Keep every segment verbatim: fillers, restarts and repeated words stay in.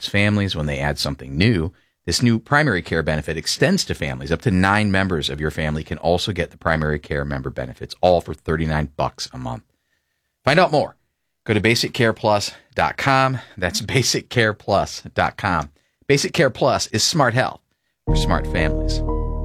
helps families when they add something new. This new primary care benefit extends to families. Up to nine members of your family can also get the primary care member benefits, all for thirty-nine bucks a month. Find out more. Go to basic care plus dot com. That's basic care plus dot com. Basic Care Plus is smart health for smart families.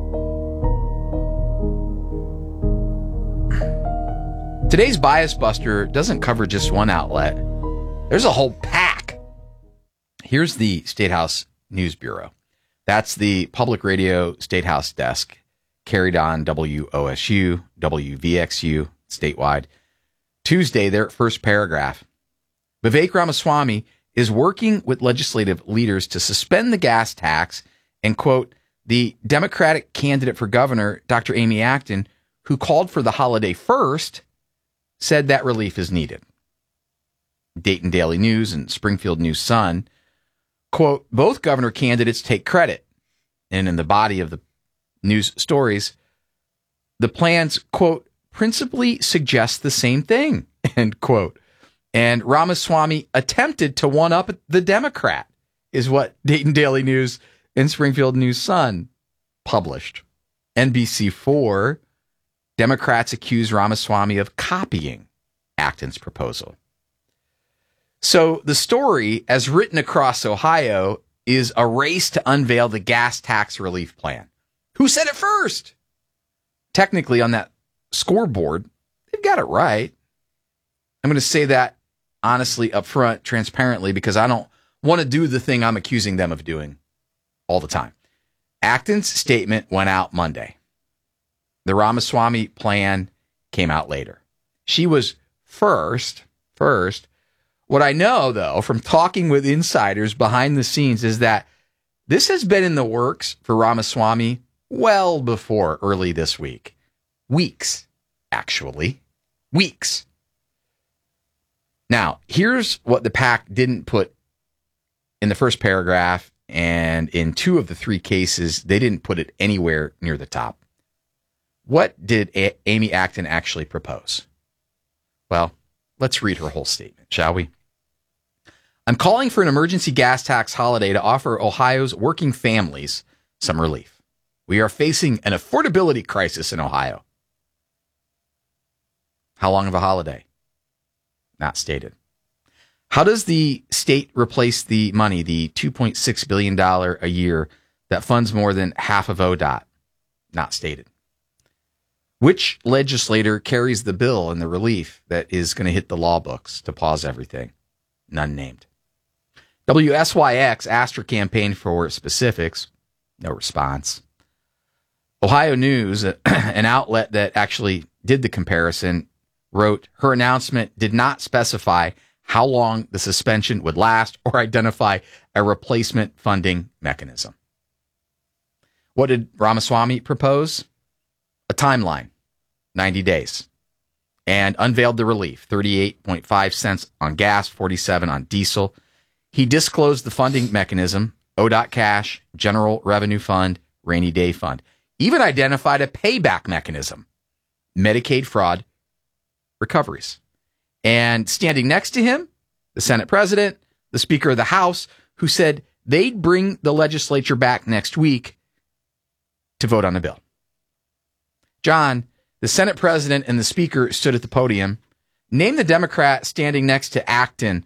Today's Bias Buster doesn't cover just one outlet. There's a whole pack. Here's the State House News Bureau. That's the public radio State House desk, carried on W O S U, W V X U, statewide. Tuesday, their first paragraph. Vivek Ramaswamy is working with legislative leaders to suspend the gas tax, and, quote, the Democratic candidate for governor, Doctor Amy Acton, who called for the holiday first, said that relief is needed. Dayton Daily News and Springfield News Sun, quote, both governor candidates take credit. And in the body of the news stories, the plans, quote, principally suggest the same thing, end quote. And Ramaswamy attempted to one-up the Democrat, is what Dayton Daily News and Springfield News Sun published. N B C four, Democrats accuse Ramaswamy of copying Acton's proposal. So the story, as written across Ohio, is a race to unveil the gas tax relief plan. Who said it first? Technically, on that scoreboard, they've got it right. I'm going to say that honestly, up front, transparently, because I don't want to do the thing I'm accusing them of doing all the time. Acton's statement went out Monday. The Ramaswamy plan came out later. She was first, first. What I know, though, from talking with insiders behind the scenes is that this has been in the works for Ramaswamy well before early this week. Weeks, actually. Weeks. Now, here's what the PAC didn't put in the first paragraph, and in two of the three cases, they didn't put it anywhere near the top. What did A- Amy Acton actually propose? Well, let's read her whole statement, shall we? I'm calling for an emergency gas tax holiday to offer Ohio's working families some relief. We are facing an affordability crisis in Ohio. How long of a holiday? Not stated. How does the state replace the money, the two point six billion dollars a year that funds more than half of O D O T? Not stated. Which legislator carries the bill and the relief that is going to hit the law books to pause everything? None named. W S Y X asked her campaign for specifics. No response. Ohio News, an outlet that actually did the comparison, wrote, her announcement did not specify how long the suspension would last or identify a replacement funding mechanism. What did Ramaswamy propose? A timeline, ninety days, and unveiled the relief, thirty-eight point five cents on gas, forty-seven on diesel. He disclosed the funding mechanism, O D O T cash, General Revenue Fund, Rainy Day Fund. Even identified a payback mechanism, Medicaid fraud recoveries. And standing next to him, the Senate president, the Speaker of the House, who said they'd bring the legislature back next week to vote on the bill. John, the Senate president and the Speaker stood at the podium. Name the Democrat standing next to Acton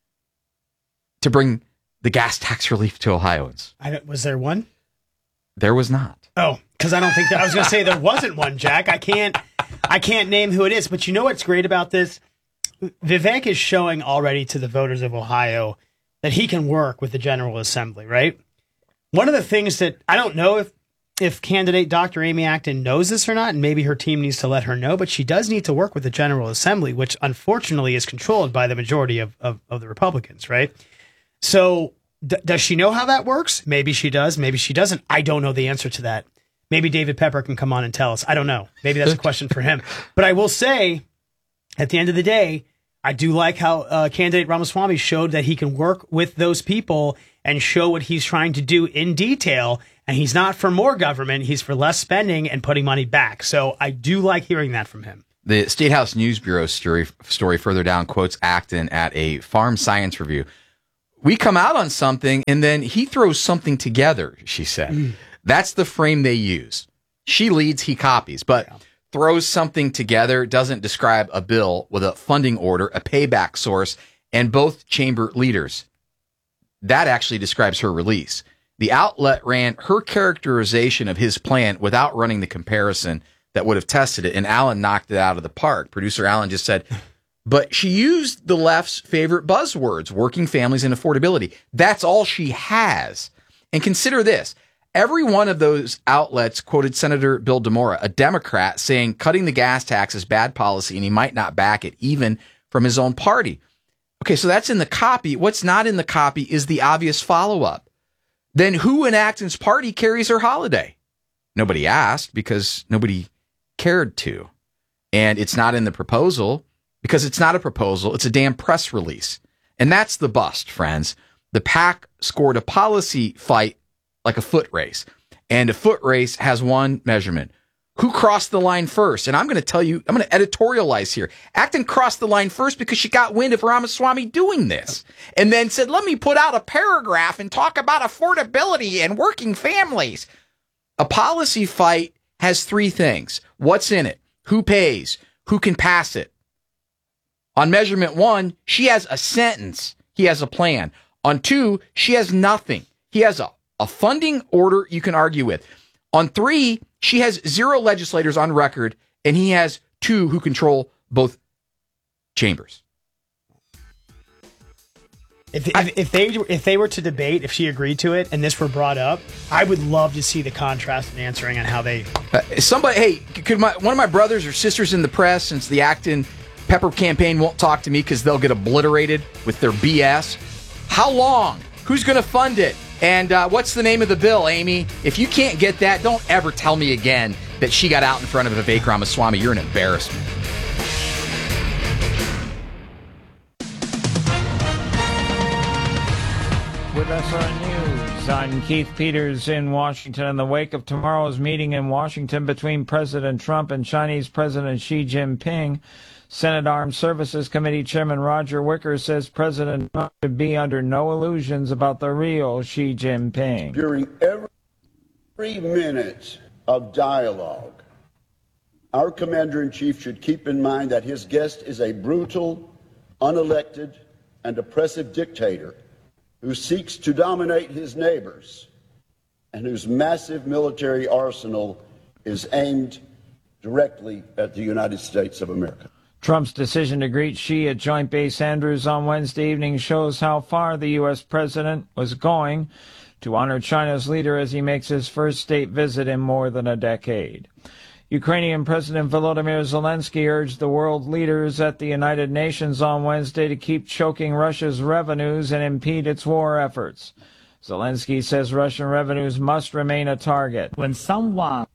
to bring the gas tax relief to Ohioans. I don't, was there one? There was not. Oh, because I don't think that I was going to say there wasn't one, Jack. I can't, I can't name who it is. But you know what's great about this? Vivek is showing already to the voters of Ohio that he can work with the General Assembly, right? One of the things that I don't know if if candidate Doctor Amy Acton knows this or not, and maybe her team needs to let her know, but she does need to work with the General Assembly, which unfortunately is controlled by the majority of, of, of the Republicans, right? So d- does she know how that works? Maybe she does. Maybe she doesn't. I don't know the answer to that. Maybe David Pepper can come on and tell us. I don't know. Maybe that's a question for him. But I will say, at the end of the day, I do like how uh, candidate Ramaswamy showed that he can work with those people and show what he's trying to do in detail. And he's not for more government. He's for less spending and putting money back. So I do like hearing that from him. The State House News Bureau story, story further down quotes Acton at a farm science review. We come out on something, and then he throws something together, she said. Mm. That's the frame they use. She leads, he copies, but yeah. throws something together, doesn't describe a bill with a funding order, a payback source, and both chamber leaders. That actually describes her release. The outlet ran her characterization of his plan without running the comparison that would have tested it, and Alan knocked it out of the park. Producer Alan just said, but she used the left's favorite buzzwords, working families and affordability. That's all she has. And consider this. Every one of those outlets quoted Senator Bill DeMora, a Democrat, saying cutting the gas tax is bad policy and he might not back it, even from his own party. Okay, so that's in the copy. What's not in the copy is the obvious follow-up. Then who in Acton's party carries her holiday? Nobody asked because nobody cared to. And it's not in the proposal because it's not a proposal. It's a damn press release. And that's the bust, friends. The PAC scored a policy fight like a foot race. And a foot race has one measurement. Who crossed the line first? And I'm going to tell you, I'm going to editorialize here. Acton crossed the line first because she got wind of Ramaswamy doing this and then said, let me put out a paragraph and talk about affordability and working families. A policy fight has three things. What's in it? Who pays? Who can pass it? On measurement one, she has a sentence. He has a plan. On two, she has nothing. He has a, a funding order you can argue with. On three, she has zero legislators on record, and he has two who control both chambers. If, if, if they if they were to debate, if she agreed to it, and this were brought up, I would love to see the contrast in answering on how they. Uh, somebody, hey, could my one of my brothers or sisters in the press, since the Acton Pepper campaign won't talk to me because they'll get obliterated with their B S. How long? Who's going to fund it? And uh, what's the name of the bill, Amy? If you can't get that, don't ever tell me again that she got out in front of Vivek Ramaswamy. You're an embarrassment. With S R News, I'm Keith Peters in Washington. In the wake of tomorrow's meeting in Washington between President Trump and Chinese President Xi Jinping, Senate Armed Services Committee Chairman Roger Wicker says President Trump should be under no illusions about the real Xi Jinping. During every minute of dialogue, our Commander-in-Chief should keep in mind that his guest is a brutal, unelected, and oppressive dictator who seeks to dominate his neighbors and whose massive military arsenal is aimed directly at the United States of America. Trump's decision to greet Xi at Joint Base Andrews on Wednesday evening shows how far the U S president was going to honor China's leader as he makes his first state visit in more than a decade. Ukrainian President Volodymyr Zelensky urged the world leaders at the United Nations on Wednesday to keep choking Russia's revenues and impede its war efforts. Zelensky says Russian revenues must remain a target. When someone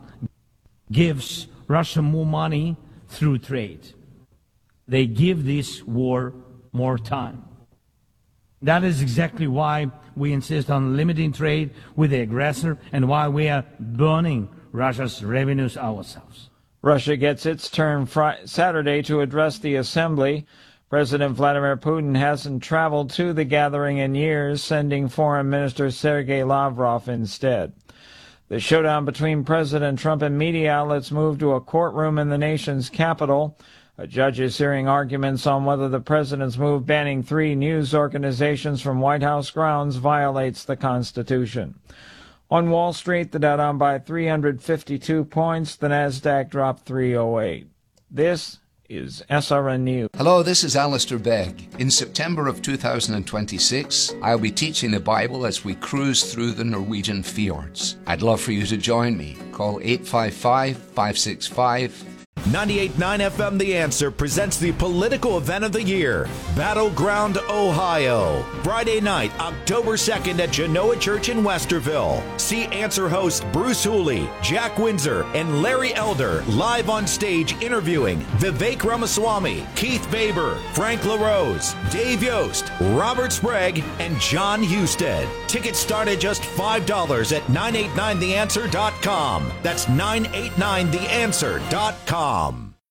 gives Russia more money through trade, they give this war more time. That is exactly why we insist on limiting trade with the aggressor and why we are burning Russia's revenues ourselves. Russia gets its turn Friday, Saturday to address the assembly. President Vladimir Putin hasn't traveled to the gathering in years, sending Foreign Minister Sergei Lavrov instead. The showdown between President Trump and media outlets moved to a courtroom in the nation's capital. A judge is hearing arguments on whether the president's move banning three news organizations from White House grounds violates the Constitution. On Wall Street, the Dow down by three hundred fifty-two points. The Nasdaq dropped three oh eight. This is S R N News. Hello, this is Alistair Begg. In September of two thousand twenty-six, I'll be teaching the Bible as we cruise through the Norwegian fjords. I'd love for you to join me. Call eight five five, five six five ninety-eight point nine F M The Answer presents the political event of the year, Battleground, Ohio. Friday night, October second at Genoa Church in Westerville. See Answer host Bruce Hooley, Jack Windsor, and Larry Elder live on stage interviewing Vivek Ramaswamy, Keith Faber, Frank LaRose, Dave Yost, Robert Sprague, and John Husted. Tickets start at just five dollars at nine eight nine the answer dot com. That's nine eight nine the answer dot com.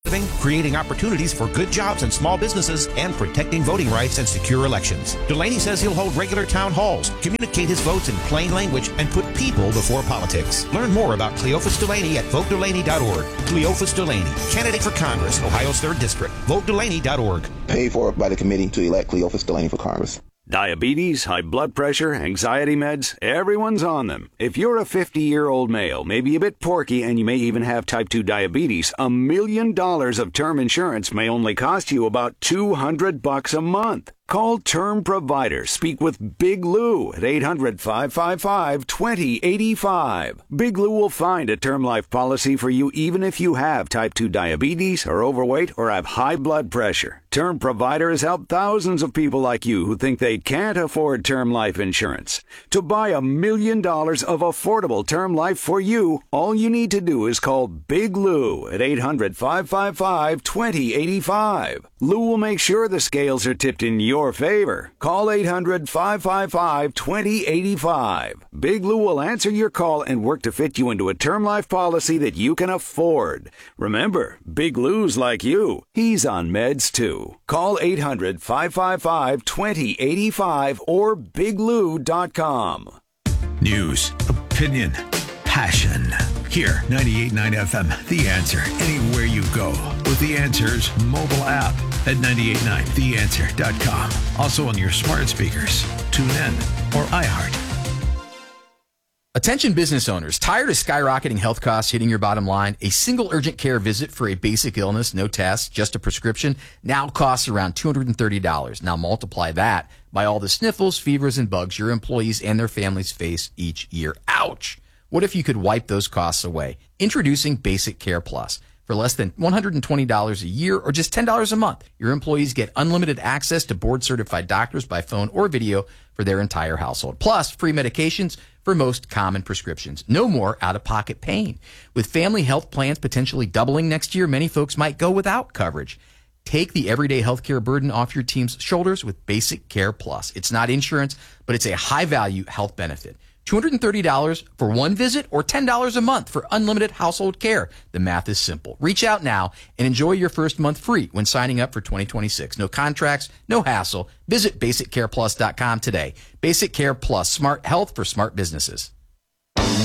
creating opportunities for good jobs and small businesses, and protecting voting rights and secure elections. Delaney says he'll hold regular town halls, communicate his votes in plain language, and put people before politics. Learn more about Cleophas Delaney at vote delaney dot org. Cleophas Delaney, candidate for Congress, Ohio's third District. vote delaney dot org. Paid for by the committee to elect Cleophas Delaney for Congress. Diabetes, high blood pressure, anxiety meds, everyone's on them. If you're a fifty-year-old male, maybe a bit porky, and you may even have type two diabetes, a million dollars of term insurance may only cost you about two hundred bucks a month. Call Term Provider. Speak with Big Lou at eight hundred, five five five, two zero eight five. Big Lou will find a term life policy for you even if you have type two diabetes, are overweight, or have high blood pressure. Term Provider has helped thousands of people like you who think they can't afford term life insurance. To buy a million dollars of affordable term life for you, all you need to do is call Big Lou at eight hundred, five five five, two zero eight five. Lou will make sure the scales are tipped in your favor. Call eight hundred, five five five, two zero eight five. Big Lou will answer your call and work to fit you into a term life policy that you can afford. Remember, Big Lou's like you. He's on meds too. Call eight hundred, five five five, two zero eight five or big lou dot com. News, opinion, passion. Here, ninety-eight point nine F M, The Answer. Anywhere you go with The Answer's mobile app at ninety-eight point nine the answer dot com. Also on your smart speakers, TuneIn, or iHeart. Attention business owners, tired of skyrocketing health costs hitting your bottom line? A single urgent care visit for a basic illness, no test, just a prescription, now costs around two hundred thirty dollars. Now multiply that by all the sniffles, fevers, and bugs your employees and their families face each year. Ouch! What if you could wipe those costs away? Introducing Basic Care Plus. For less than one hundred twenty dollars a year or just ten dollars a month, your employees get unlimited access to board-certified doctors by phone or video for their entire household. Plus, free medications for most common prescriptions. No more out-of-pocket pain. With family health plans potentially doubling next year, many folks might go without coverage. Take the everyday healthcare burden off your team's shoulders with Basic Care Plus. It's not insurance, but it's a high-value health benefit. two hundred thirty dollars for one visit or ten dollars a month for unlimited household care. The math is simple. Reach out now and enjoy your first month free when signing up for twenty twenty-six. No contracts, no hassle. Visit basic care plus dot com today. Basic Care Plus, smart health for smart businesses.